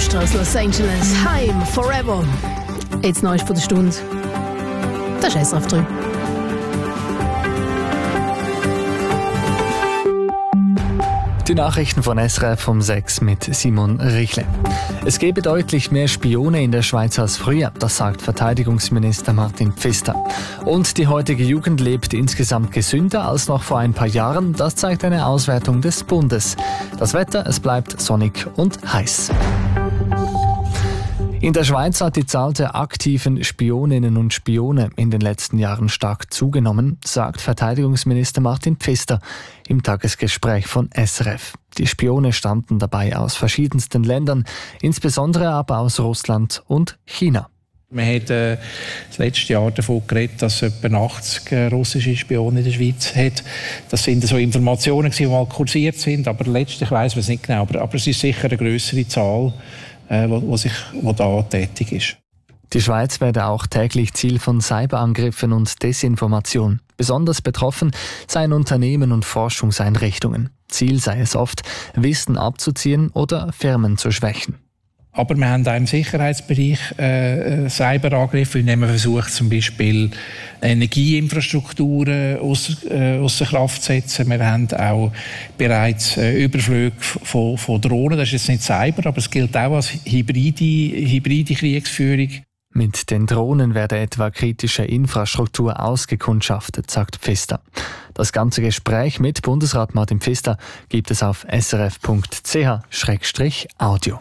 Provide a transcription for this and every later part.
düster als Los Angeles. Heim forever. Jetzt Neues von der Stunde. Das ist SRF 3. Die Nachrichten von SRF um 6 mit Simon Richle. Es gebe deutlich mehr Spione in der Schweiz als früher, das sagt Verteidigungsminister Martin Pfister. Und die heutige Jugend lebt insgesamt gesünder als noch vor ein paar Jahren, das zeigt eine Auswertung des Bundes. Das Wetter, es bleibt sonnig und heiß. In der Schweiz hat die Zahl der aktiven Spioninnen und Spione in den letzten Jahren stark zugenommen, sagt Verteidigungsminister Martin Pfister im Tagesgespräch von SRF. Die Spione stammten dabei aus verschiedensten Ländern, insbesondere aber aus Russland und China. Wir haben das letzte Jahr davon geredet, dass es etwa 80 russische Spione in der Schweiz hat. Das sind so Informationen, die mal kursiert sind, aber letztlich weiss man es nicht genau. Aber es ist sicher eine grössere Zahl, die da tätig ist. Die Schweiz werde auch täglich Ziel von Cyberangriffen und Desinformation. Besonders betroffen seien Unternehmen und Forschungseinrichtungen. Ziel sei es oft, Wissen abzuziehen oder Firmen zu schwächen. Aber wir haben auch im Sicherheitsbereich Cyberangriffe, indem man versucht, zum Beispiel Energieinfrastrukturen ausser Kraft zu setzen. Wir haben auch bereits Überflüge von Drohnen. Das ist jetzt nicht Cyber, aber es gilt auch als hybride Kriegsführung. Mit den Drohnen werde etwa kritische Infrastruktur ausgekundschaftet, sagt Pfister. Das ganze Gespräch mit Bundesrat Martin Pfister gibt es auf srf.ch/audio.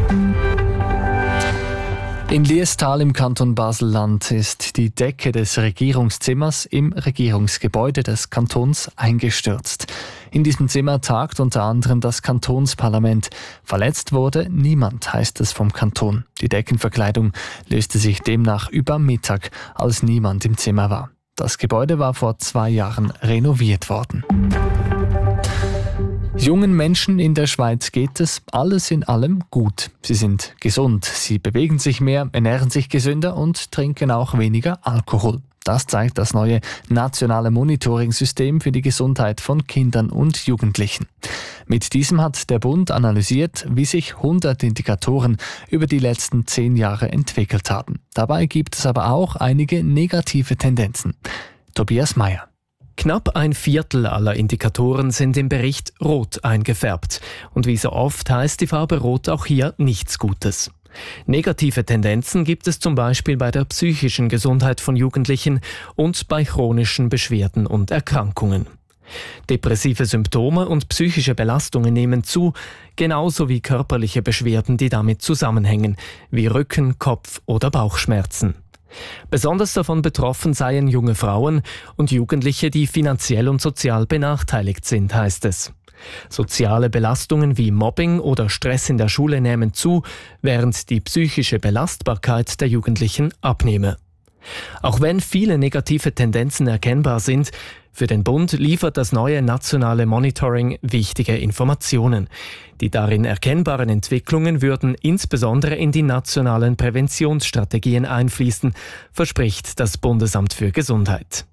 In Liestal im Kanton Basel-Land ist die Decke des Regierungszimmers im Regierungsgebäude des Kantons eingestürzt. In diesem Zimmer tagt unter anderem das Kantonsparlament. Verletzt wurde niemand, heißt es vom Kanton. Die Deckenverkleidung löste sich demnach über Mittag, als niemand im Zimmer war. Das Gebäude war vor 2 Jahren renoviert worden. Jungen Menschen in der Schweiz geht es alles in allem gut. Sie sind gesund, sie bewegen sich mehr, ernähren sich gesünder und trinken auch weniger Alkohol. Das zeigt das neue nationale Monitoring-System für die Gesundheit von Kindern und Jugendlichen. Mit diesem hat der Bund analysiert, wie sich 100 Indikatoren über die letzten 10 Jahre entwickelt haben. Dabei gibt es aber auch einige negative Tendenzen. Tobias Meyer. Knapp 1/4 aller Indikatoren sind im Bericht rot eingefärbt. Und wie so oft heißt die Farbe Rot auch hier nichts Gutes. Negative Tendenzen gibt es zum Beispiel bei der psychischen Gesundheit von Jugendlichen und bei chronischen Beschwerden und Erkrankungen. Depressive Symptome und psychische Belastungen nehmen zu, genauso wie körperliche Beschwerden, die damit zusammenhängen, wie Rücken-, Kopf- oder Bauchschmerzen. Besonders davon betroffen seien junge Frauen und Jugendliche, die finanziell und sozial benachteiligt sind, heißt es. Soziale Belastungen wie Mobbing oder Stress in der Schule nehmen zu, während die psychische Belastbarkeit der Jugendlichen abnehme. Auch wenn viele negative Tendenzen erkennbar sind, für den Bund liefert das neue nationale Monitoring wichtige Informationen. Die darin erkennbaren Entwicklungen würden insbesondere in die nationalen Präventionsstrategien einfließen, verspricht das Bundesamt für Gesundheit.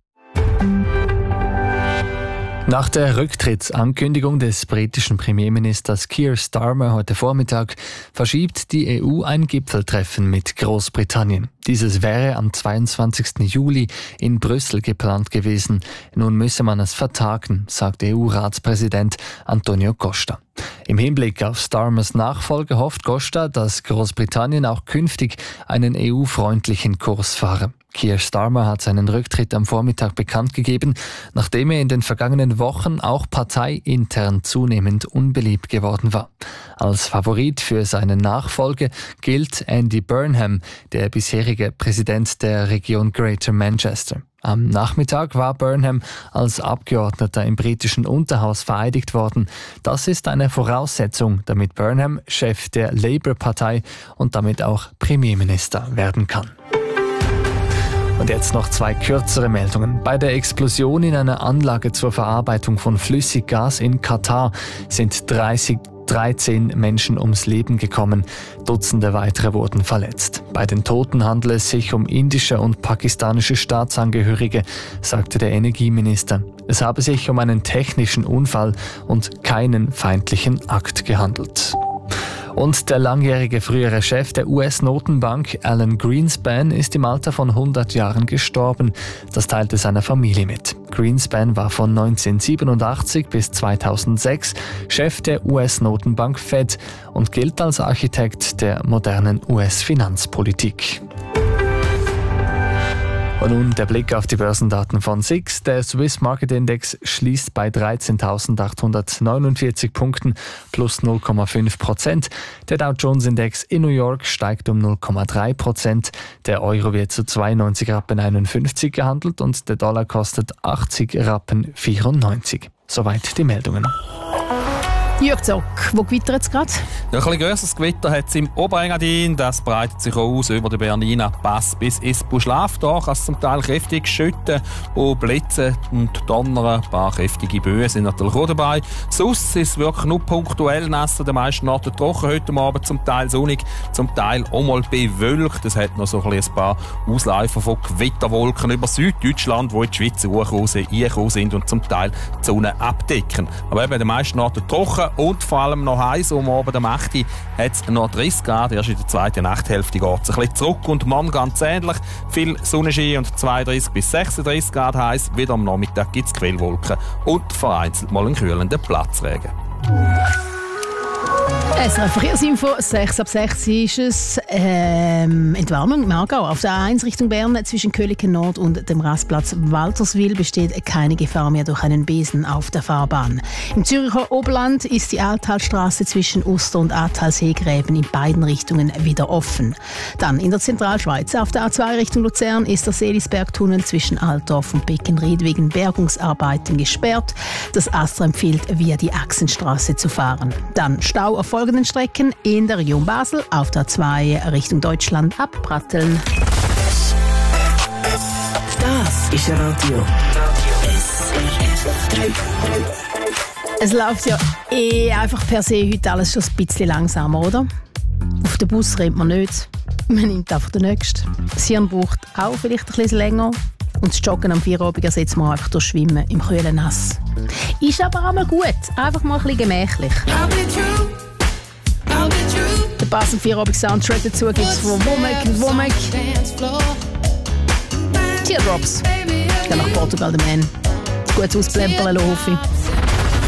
Nach der Rücktrittsankündigung des britischen Premierministers Keir Starmer heute Vormittag verschiebt die EU ein Gipfeltreffen mit Großbritannien. Dieses wäre am 22. Juli in Brüssel geplant gewesen. Nun müsse man es vertagen, sagt EU-Ratspräsident Antonio Costa. Im Hinblick auf Starmers Nachfolge hofft Costa, dass Großbritannien auch künftig einen EU-freundlichen Kurs fahre. Keir Starmer hat seinen Rücktritt am Vormittag bekannt gegeben, nachdem er in den vergangenen Wochen auch parteiintern zunehmend unbeliebt geworden war. Als Favorit für seine Nachfolge gilt Andy Burnham, der bisherige Präsident der Region Greater Manchester. Am Nachmittag war Burnham als Abgeordneter im britischen Unterhaus vereidigt worden. Das ist eine Voraussetzung, damit Burnham Chef der Labour-Partei und damit auch Premierminister werden kann. Und jetzt noch 2 kürzere Meldungen. Bei der Explosion in einer Anlage zur Verarbeitung von Flüssiggas in Katar sind 13 Menschen ums Leben gekommen. Dutzende weitere wurden verletzt. Bei den Toten handelt es sich um indische und pakistanische Staatsangehörige, sagte der Energieminister. Es habe sich um einen technischen Unfall und keinen feindlichen Akt gehandelt. Und der langjährige frühere Chef der US-Notenbank, Alan Greenspan, ist im Alter von 100 Jahren gestorben. Das teilte seine Familie mit. Greenspan war von 1987 bis 2006 Chef der US-Notenbank Fed und gilt als Architekt der modernen US-Finanzpolitik. Und nun der Blick auf die Börsendaten von SIX. Der Swiss Market Index schließt bei 13.849 Punkten plus 0,5%. Der Dow Jones Index in New York steigt um 0,3%. Der Euro wird zu 92,51 Rappen gehandelt und der Dollar kostet 80,94 Rappen. Soweit die Meldungen. Jörg Zock, wo gewittert es gerade? Ja, ein bisschen grösseres Gewitter hat es im Oberengadin. Das breitet sich aus über den Bernina Pass bis ins Buschlaf. Da kann es zum Teil kräftig schütten und blitzen und donnern. Ein paar kräftige Böen sind natürlich auch dabei. Sonst ist es wirklich nur punktuell nass. An den meisten Orten trocken heute Abend, zum Teil sonnig, zum Teil auch mal bewölkt. Es hat noch so ein paar Ausläufer von Gewitterwolken über Süddeutschland, die in die Schweiz reingekommen sind und zum Teil die Sonne abdecken. Aber eben an den meisten Orten trocken und vor allem noch heiß. Um oben am 8. hat es noch 30 Grad. Erst in der zweiten Nachthälfte geht es ein bisschen zurück. Und morgen ganz ähnlich. Viel Sonnenschein und 32 bis 36 Grad heiß. Wieder am Nachmittag gibt es Quellwolken und vereinzelt mal einen kühlenden Platzregen. SRF Verkehrsinfo, 6 ab 6 ist es. Entwarnung im Aargau. Auf der A1 Richtung Bern zwischen Köliken Nord und dem Rastplatz Walterswil besteht keine Gefahr mehr durch einen Besen auf der Fahrbahn. Im Zürcher Oberland ist die Alttalstraße zwischen Uster und Ahrtal-Seegräben in beiden Richtungen wieder offen. Dann in der Zentralschweiz auf der A2 Richtung Luzern ist der Seelisbergtunnel zwischen Altdorf und Beckenried wegen Bergungsarbeiten gesperrt. Das ASTRA empfiehlt, via die Achsenstraße zu fahren. Dann Stau auf folgenden Strecken in der Region Basel auf der 2 Richtung Deutschland ab Pratteln. Das ist Radio SRF. Es läuft ja einfach per se heute alles schon ein bisschen langsamer, oder? Auf den Bus rennt man nicht. Man nimmt einfach den nächsten. Das Hirn braucht auch vielleicht ein bisschen länger. Und das Joggen am Feierabend ersetzt man einfach durch Schwimmen im kühlen Nass. Ist aber auch mal gut. Einfach mal ein bisschen gemächlich. Der passende Feierabend-Soundtrack dazu gibt es von Womack. Teardrops. Dann nach Portugal der Man. Gutes Ausplempern, hoffe ich.